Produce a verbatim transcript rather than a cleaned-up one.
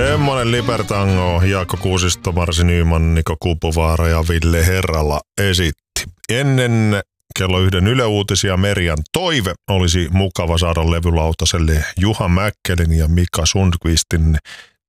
Semmonen Libertango Jaakko Kuusisto, Marsi Nyman, Niko Kuupuvaara ja Ville Herrala esitti. Ennen kello yhden Yle Uutisia Merian toive olisi mukava saada levylautaselle Juha Mäkkelin ja Mika Sundqvistin